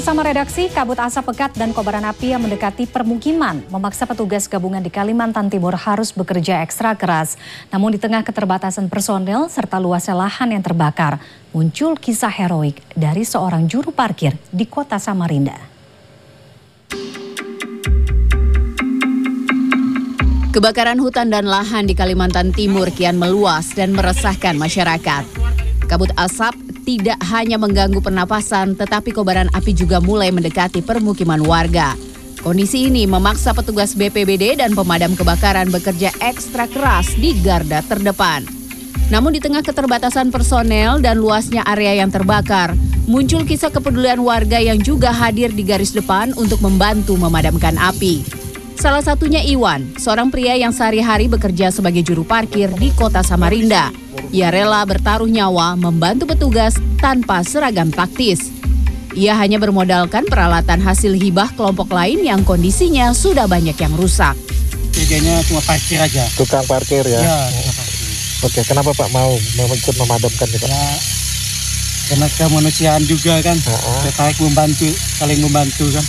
Bersama redaksi, kabut asap pekat dan kobaran api yang mendekati permukiman memaksa petugas gabungan di Kalimantan Timur harus bekerja ekstra keras. Namun di tengah keterbatasan personel serta luasnya lahan yang terbakar, muncul kisah heroik dari seorang juru parkir di kota Samarinda. Kebakaran hutan dan lahan di Kalimantan Timur kian meluas dan meresahkan masyarakat. Kabut asap tidak hanya mengganggu pernapasan, tetapi kobaran api juga mulai mendekati permukiman warga. Kondisi ini memaksa petugas BPBD dan pemadam kebakaran bekerja ekstra keras di garda terdepan. Namun di tengah keterbatasan personel dan luasnya area yang terbakar, muncul kisah kepedulian warga yang juga hadir di garis depan untuk membantu memadamkan api. Salah satunya Iwan, seorang pria yang sehari-hari bekerja sebagai juru parkir di kota Samarinda. Ia rela bertaruh nyawa membantu petugas tanpa seragam taktis. Ia hanya bermodalkan peralatan hasil hibah kelompok lain yang kondisinya sudah banyak yang rusak. Kerjanya cuma parkir aja. Tukang parkir ya? Ya. Oke, kenapa Pak mau ikut memadamkan itu? Ya, karena kemanusiaan juga kan. Tertarik membantu, saling membantu kan.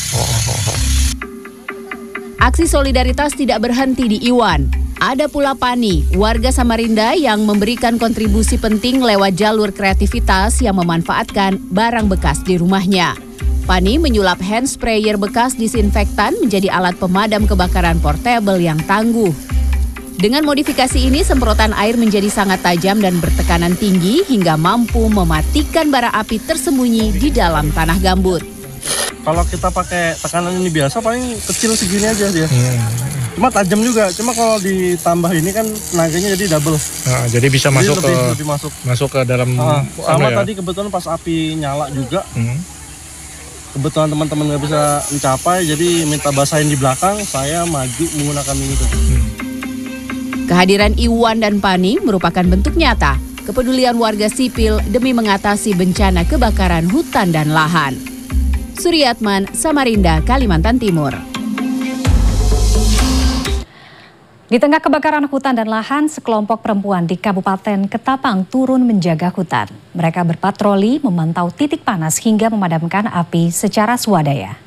Aksi solidaritas tidak berhenti di Iwan. Ada pula Pani, warga Samarinda yang memberikan kontribusi penting lewat jalur kreativitas yang memanfaatkan barang bekas di rumahnya. Pani menyulap hand sprayer bekas disinfektan menjadi alat pemadam kebakaran portable yang tangguh. Dengan modifikasi ini, semprotan air menjadi sangat tajam dan bertekanan tinggi hingga mampu mematikan bara api tersembunyi di dalam tanah gambut. Kalau kita pakai tekanan ini biasa paling kecil segini aja dia. Cuma tajam juga. Cuma kalau ditambah ini kan tenaganya jadi double. Nah, jadi bisa masuk lebih masuk ke dalam. Sama tadi kebetulan pas api nyala juga. Kebetulan teman-teman nggak bisa mencapai, jadi minta basahin di belakang. Saya maju menggunakan ini. Kehadiran Iwan dan Pani merupakan bentuk nyata kepedulian warga sipil demi mengatasi bencana kebakaran hutan dan lahan. Suryatman, Samarinda, Kalimantan Timur. Di tengah kebakaran hutan dan lahan, sekelompok perempuan di Kabupaten Ketapang turun menjaga hutan. Mereka berpatroli, memantau titik panas hingga memadamkan api secara swadaya.